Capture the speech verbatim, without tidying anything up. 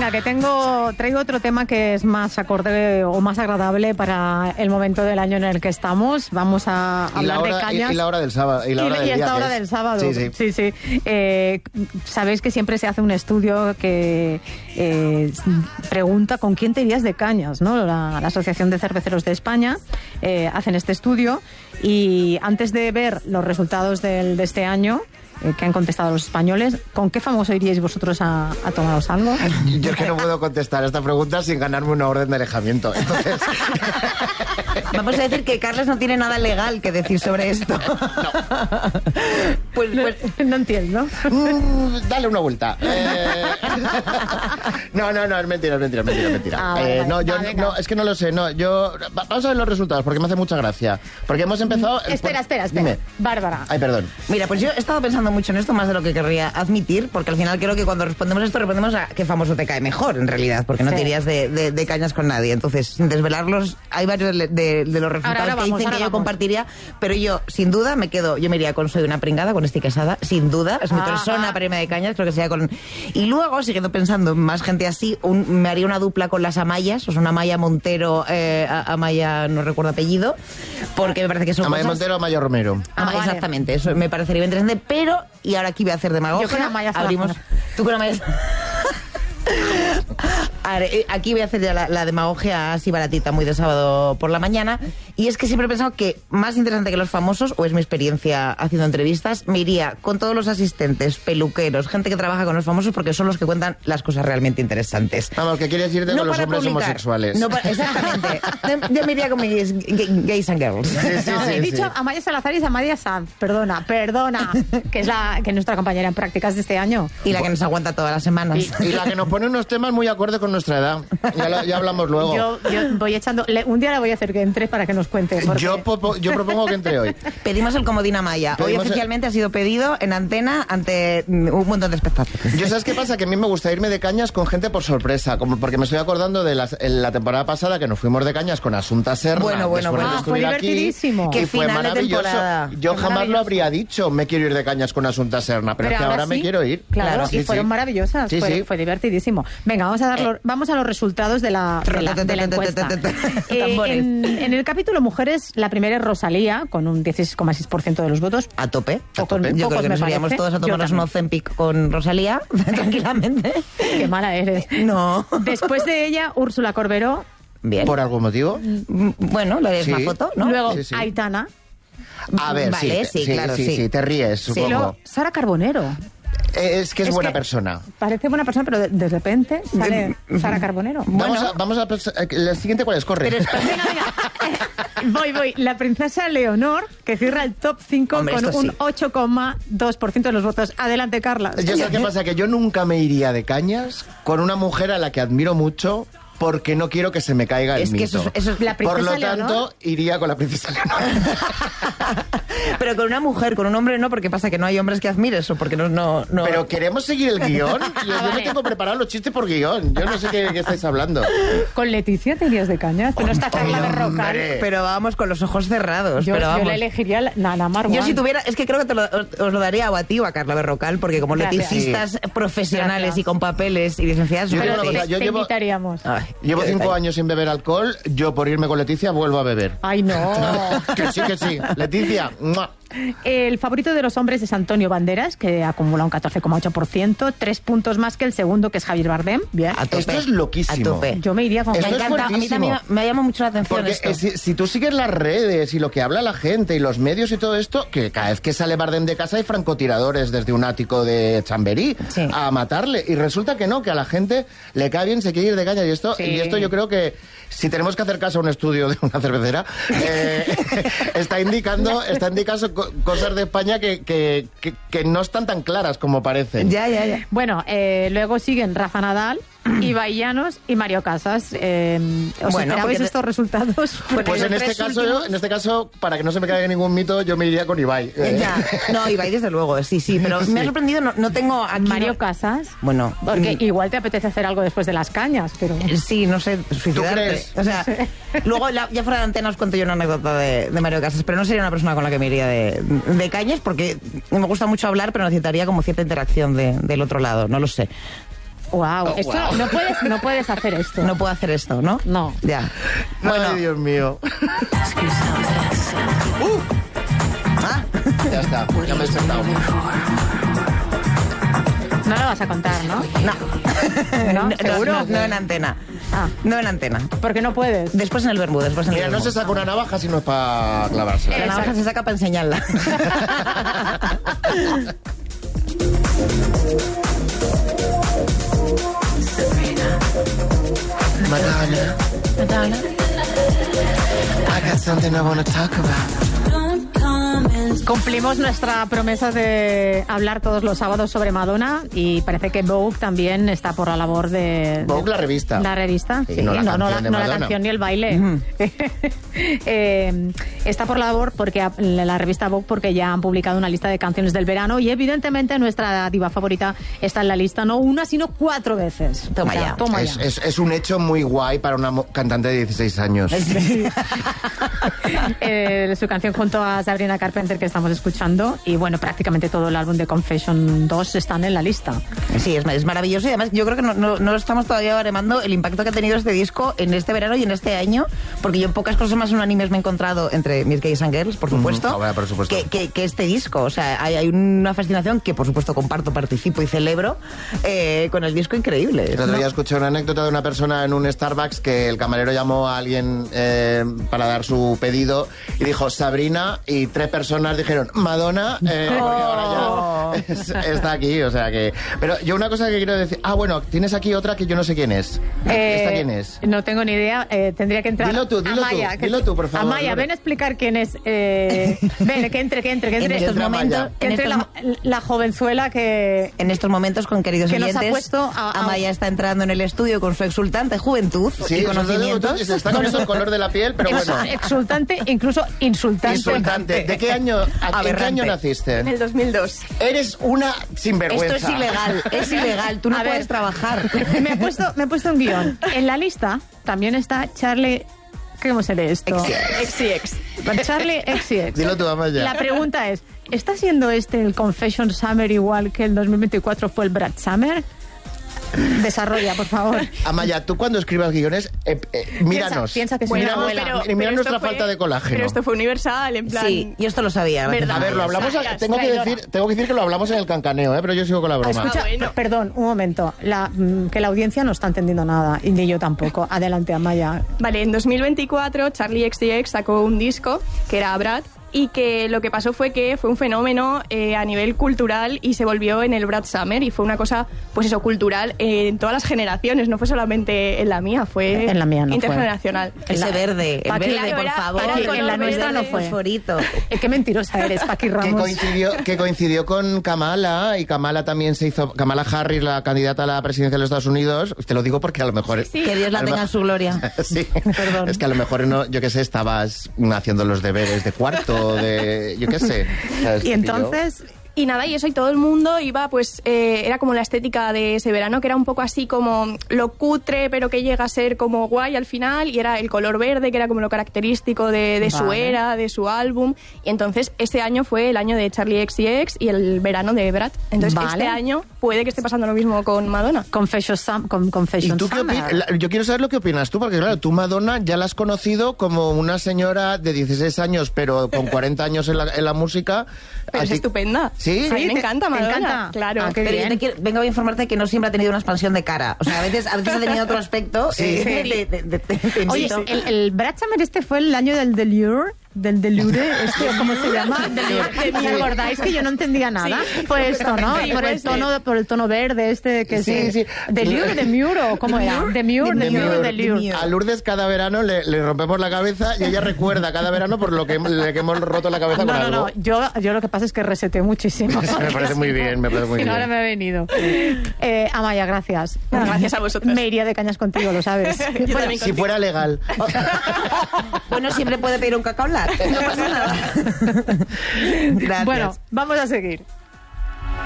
Venga, que tengo, traigo otro tema que es más acorde o más agradable para el momento del año en el que estamos. Vamos a hablar hora, de cañas. Y, y la hora del sábado. Y, la hora y, del y esta día hora es. del sábado. Sí, sí. sí, sí. Eh, Sabéis que siempre se hace un estudio que eh, pregunta con quién te irías de cañas, ¿no? La, la Asociación de Cerveceros de España eh, hacen este estudio y antes de ver los resultados del, de este año, Eh, que han contestado los españoles, ¿con qué famoso iríais vosotros a, a tomaros algo? Yo es que no puedo contestar esta pregunta sin ganarme una orden de alejamiento. Entonces... Vamos a decir que Carles no tiene nada legal que decir sobre esto. No. Pues, No, pues... no entiendo. Mm, dale una vuelta. Eh... No, no, no, es mentira, es mentira, es mentira, es mentira. Ah, vale, eh, vale. no, yo Vale, no, es que no lo sé, no, yo... Vamos a ver los resultados, porque me hace mucha gracia. Porque hemos empezado... el- Espera, espera, espera. Dime. Bárbara. Ay, perdón. Mira, pues yo he estado pensando mucho en esto, más de lo que querría admitir, porque al final creo que cuando respondemos esto, respondemos a qué famoso te cae mejor, en realidad, porque no Sí. te irías de, de, de cañas con nadie. Entonces, sin desvelarlos, hay varios de, de- de los resultados Ahora, ahora que vamos, dicen ahora que yo vamos. compartiría, pero yo, sin duda, me quedo, yo me iría con Soy una pringada, con Esti Quesada, sin duda, es mi Ah, persona ah. para irme de cañas, creo que sería con... Y luego, siguiendo pensando en más gente así, un- me haría una dupla con las Amayas, o sea, una Amaya Montero, eh, a- Amaya, no recuerdo apellido, porque me parece que son Amaya cosas... Montero o Amaya Romero. Ah, Ama- vale. Exactamente, eso me parecería interesante, pero, y ahora aquí voy a hacer demagogia. Yo con Amaya abrimos. Salazar. Tú con Amaya A ver, eh, aquí voy a hacer ya la, la demagogia así baratita, muy de sábado por la mañana. Y es que siempre he pensado que más interesante que los famosos, o es mi experiencia haciendo entrevistas, me iría con todos los asistentes, peluqueros, gente que trabaja con los famosos, porque son los que cuentan las cosas realmente interesantes. Vamos, ¿qué quieres decirte con los para hombres publicar. homosexuales? No para- exactamente. Yo me iría con mis gay- gays and girls. Sí, sí, No, sí, he dicho sí. Amaya Salazar y Amaya Sanz. Perdona, perdona. Que es, la, que es nuestra compañera en prácticas de este año. Y la que nos aguanta todas las semanas. Y la que nos pone unos temas muy acordes con nuestra edad. Ya, lo- ya hablamos luego. Yo, yo voy echando... le- un día le voy a hacer que entre para que nos cuente. porque- Yo, popo- yo propongo que entre hoy. Pedimos el comodín Amaya. Hoy Pedimos el- oficialmente ha sido pedido en antena ante mm, un montón de espectáculos. Yo, ¿sabes qué pasa? Que a mí me gusta irme de cañas con gente por sorpresa, como porque me estoy acordando de las- en la temporada pasada que nos fuimos de cañas con Asunta Serna. Bueno, bueno, después de bueno. Ah, fue estuviera aquí, divertidísimo. y Qué fue final de maravilloso. temporada. Yo Fue jamás lo maravilloso. habría dicho, me quiero ir de cañas con Asunta Serna, pero, es que ahora me sí, quiero ir. Claro, Claro, y sí, fueron sí. maravillosas. Sí, fue, sí. fue divertidísimo. Venga, vamos a, dar los, vamos a los resultados de la, de la, de la encuesta. Eh, Tambores. en, en el capítulo Mujeres, la primera es Rosalía, con un dieciséis coma seis por ciento de los votos. A tope. Pocos- Yo creo pocos que me nos iríamos parece. todos a Yo tomarnos un también. Ozempic con Rosalía, tranquilamente. Qué mala eres. No. Después de ella, Úrsula Corberó. Bien. ¿Por algún motivo? Mm, Bueno, le des Sí. una foto, ¿no? Luego, Sí, sí. Aitana. A ver, Vale, sí, sí, claro, sí. sí, te ríes, Y supongo. luego, Sara Carbonero. Eh, Es que es, Es buena que- persona. Parece buena persona, pero de, de repente sale Sara Carbonero. Vamos a, vamos a pens- eh, la siguiente, ¿cuál es? Corre. Pero espera, Venga, venga. Voy, voy. La princesa Leonor, que cierra el top cinco Hombre, con esto un sí. ocho coma dos por ciento de los votos. Adelante, Carla. Yo sé qué pasa, que yo nunca me iría de cañas con una mujer a la que admiro mucho porque no quiero que se me caiga el Es que mito. eso es- eso es la Por lo princesa tanto, Leonor. iría con la princesa Leonor. pero con una mujer, con un hombre no, porque pasa que no hay hombres que admires o porque no... no, no... Pero queremos seguir el guión. Yo, yo me Vale. tengo preparado los chistes por guión. Yo no sé qué, qué estáis hablando. Con Leticia te irías de cañas. Pero no está Carla Hombre. Berrocal. Pero vamos con los ojos cerrados. Yo, pero yo vamos. la elegiría la- Nana Marwan. Yo si tuviera, es que creo que te lo- os, os lo daría o a ti o a Carla Berrocal, porque como Gracias. leticistas profesionales Gracias. y con papeles y licenciadas... Yo os digo Pero una merecéis. cosa, te, yo te llevo- invitaríamos. Ay, Llevo qué cinco detalle. años sin beber alcohol. Yo, por irme con Leticia, vuelvo a beber. Ay, no. Que sí, que sí. Leticia, ¡mua! El favorito de los hombres es Antonio Banderas, que acumula un catorce coma ocho por ciento, tres puntos más que el segundo, que es Javier Bardem. Bien. A tope. Esto es loquísimo. A tope. Yo me iría con Esto Me es encanta, a mí fuertísimo. también me llama mucho la atención Porque esto. eh, si, si tú sigues las redes y lo que habla la gente y los medios y todo esto, que cada vez que sale Bardem de casa hay francotiradores desde un ático de Chamberí Sí. a matarle. Y resulta que no, que a la gente le cae bien, se quiere ir de caña. Y esto, Sí. y esto yo creo que si tenemos que hacer caso a un estudio de una cervecera, eh, está indicando, está indicando co- cosas de España que, que, que, que no están tan claras como parecen. Ya, ya, ya. Bueno, eh, luego siguen Rafa Nadal, Ibai Llanos y Mario Casas. Eh, ¿Os Bueno, esperabais porque te- estos resultados? Pues los en este tres caso, últimos- yo, en este caso, para que no se me caiga ningún mito, yo me iría con Ibai. Eh, Ya. No, Ibai, desde luego, sí, sí, pero me ha sorprendido, no, no tengo aquí... Mario no- Casas. Bueno, Porque mm, igual te apetece hacer algo después de las cañas, pero... sí, no sé, suicidarte. crees? O sea, luego la- ya fuera de antena os cuento yo una anécdota de, de Mario Casas, pero no sería una persona con la que me iría de, de cañas porque me gusta mucho hablar, pero necesitaría como cierta interacción de- del otro lado, no lo sé. Wow, Oh, esto wow. No, puedes, no puedes hacer esto. No puedo hacer esto, ¿no? No. Ya. Bueno, Ay, Dios mío. Uh, ah, ya está, ya me he despertado. No lo vas a contar, ¿no? no. ¿No? No, ¿Seguro? no, no en antena. Ah, No en antena. porque no puedes. Después en el Bermú, después en el Mira, no Bermú. se saca una navaja si no es para clavársela. La navaja se saca para enseñarla. Madonna, Madonna. I got something I want to talk about. Cumplimos nuestra promesa de hablar todos los sábados sobre Madonna y parece que Vogue también está por la labor de... Vogue, de- la revista. La revista, Sí, sí, no la no, no canción la, de no la Madonna. canción ni el baile. Eh, está por la labor porque ha- la revista Vogue porque ya han publicado una lista de canciones del verano y evidentemente nuestra diva favorita está en la lista no una sino cuatro veces. Toma O sea, ya. Toma Es, ya. es, es un hecho muy guay para una mo- cantante de dieciséis años. Eh, su canción junto a Sabrina Carpenter que estamos escuchando y bueno, prácticamente todo el álbum de Confession dos están en la lista. Sí, es, es maravilloso y además yo creo que no, no, no estamos todavía baremando el impacto que ha tenido este disco en este verano y en este año, porque yo en pocas cosas más unánimes me he encontrado entre mis gays and girls, por supuesto, ahora, por supuesto. Que, que, que este disco. O sea, hay, hay una fascinación que por supuesto comparto, participo y celebro eh, con el disco increíble. El otro ¿no? día escuché una anécdota de una persona en un Starbucks que el camarero llamó a alguien eh, para dar su pedido y dijo Sabrina y tres personas dijeron Madonna eh, porque ahora ya es- está aquí, o sea que... Pero yo una cosa que quiero decir... Ah, bueno, tienes aquí otra que yo no sé quién es. Eh, ¿Esta quién es? No tengo ni idea. eh, tendría que entrar. Dilo tú, dilo tú, Amaya, que- dilo tú, por favor, Amaya, Lore. ven a explicar quién es. Eh, ven, que entre, que entre, que En entre. estos Entra momentos, Amaya. Que en entre estos la, la jovenzuela que. En estos momentos, con queridos Que nos ha oyentes, puesto a- a- Amaya está entrando en el estudio con su exultante juventud Sí, y eso es lo de- conocimientos. se está cambiando el color de la piel, pero bueno. Exultante, incluso insultante. Insultante. ¿De qué año, a- ¿En qué Aberrante. año naciste? En el dos mil dos. Eres una sinvergüenza. Esto es ilegal, es ilegal, tú no A ver. puedes trabajar. Me he puesto, me he puesto un guión. En la lista también está Charlie. ¿Cómo se lee esto? Ex y ex. Charlie X y X. Dilo tú, Amaya. La pregunta es, ¿está siendo este el Confession Summer igual que el dos mil veinticuatro fue el Brad Summer? Desarrolla, por favor. Amaya, tú cuando escribas guiones, eh, eh, míranos. piensa que soy Mira, una abuela. mira, pero mira esto nuestra fue- falta de colágeno. Pero esto fue universal, en plan... Sí, yo esto lo sabía. gracias ¿Verdad? A ver, lo hablamos, a- Traidora, tengo que traidora. decir, tengo que decir que lo hablamos en el cancaneo, ¿eh? Pero yo sigo con la broma. Escucha, Ah, bueno. perdón, un momento. La, mm, que la audiencia no está entendiendo nada, y ni yo tampoco. Adelante, Amaya. Vale, en dos mil veinticuatro Charlie X C X sacó un disco que era Brad y que lo que pasó fue que fue un fenómeno eh, a nivel cultural y se volvió en el Brad Summer y fue una cosa, pues eso, cultural eh, en todas las generaciones, no fue solamente en la mía, fue En la mía no fue. intergeneracional. Ese La- verde, el Paqui- verde, Claro, por era- favor. era Paqui, color en la nuestra verde no de fue. Fosforito. Eh, qué mentirosa eres, Paqui Que Ramos. coincidió, que coincidió con Kamala, y Kamala también se hizo, Kamala Harris, la candidata a la presidencia de los Estados Unidos, te lo digo porque a lo mejor... Sí. Que Dios la a lo tenga en mejor- su gloria. Sí, Perdón. es que a lo mejor, no, yo qué sé, estabas haciendo los deberes de cuarto, de... yo qué sé. ¿sabes? Y Te pilló. entonces, Y nada, y eso, y todo el mundo iba, pues, eh, era como la estética de ese verano, que era un poco así como lo cutre, pero que llega a ser como guay al final, y era el color verde, que era como lo característico de, de su Vale. era, de su álbum. Y entonces, ese año fue el año de Charlie X C X y el verano de Brad. Entonces, Vale. este año puede que esté pasando lo mismo con Madonna. Confession, Sum- con ¿Y Confession tú qué Summer. opinas? La- Yo quiero saber lo que opinas tú, porque claro, tú Madonna ya la has conocido como una señora de dieciséis años, pero con cuarenta años en la, en la música. Pero ¿A es ti- estupenda. ¿Sí? A mí Sí, me te- encanta te Madonna. encanta. Claro. Ah, qué Pero yo bien. te quiero- vengo a informarte que no siempre ha tenido una expansión de cara. O sea, a veces, a veces ha tenido otro aspecto. Sí. eh, Sí. de- de- de- de- de- Oye, insisto. el, el Brad Summer este fue el año del Delure, del Delure, este, ¿cómo se llama? Delure. ¿Os acordáis que yo no entendía nada? Fue esto, ¿no? Sí, Por el puede ser. tono, por el tono verde este que Sí, se... sí. Delure, Demure, ¿o cómo era? Demure, Demure, Demure. Delure. A Lourdes cada verano le, le rompemos la cabeza y ella recuerda cada verano por lo que, le que hemos roto la cabeza No, con no, algo. no, yo, yo lo que pasa es que reseté muchísimo. Me parece muy bien, me parece muy Y bien. ahora me ha venido. Eh, Amaya, gracias. Nada, gracias a vosotros. Me iría de cañas contigo, lo sabes. Yo Bueno, también Si fuera legal. Bueno, siempre puede pedir un cacao latte. No pasa nada. Gracias. bueno, vamos a seguir.